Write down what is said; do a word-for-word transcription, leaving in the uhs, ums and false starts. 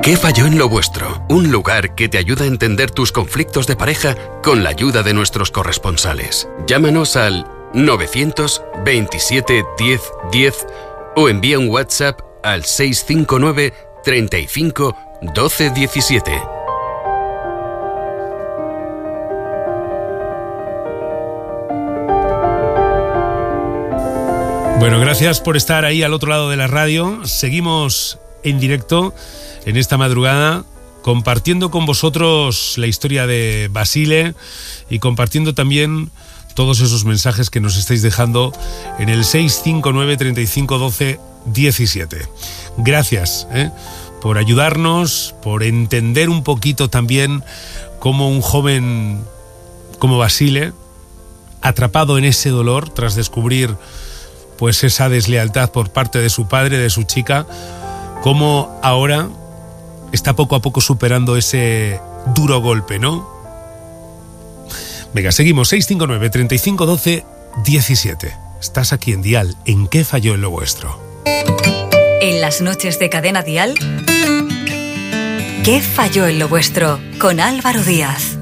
¿Qué falló en lo vuestro? Un lugar que te ayuda a entender tus conflictos de pareja con la ayuda de nuestros corresponsales. Llámanos al novecientos veintisiete diez diez o envía un WhatsApp al seis cinco nueve treinta y cinco doce diecisiete. Bueno, gracias por estar ahí al otro lado de la radio. Seguimos en directo en esta madrugada, compartiendo con vosotros la historia de Basile y compartiendo también todos esos mensajes que nos estáis dejando en el seis cinco nueve treinta y cinco doce diecisiete. Gracias ¿eh? por ayudarnos, por entender un poquito también cómo un joven como Basile, atrapado en ese dolor tras descubrir pues esa deslealtad por parte de su padre, de su chica, cómo ahora está poco a poco superando ese duro golpe, ¿no? Venga, seguimos, seis cinco nueve treinta y cinco doce diecisiete. Estás aquí en Dial, ¿en qué falló en lo vuestro? En las noches de Cadena Dial, ¿qué falló en lo vuestro? Con Álvaro Díaz.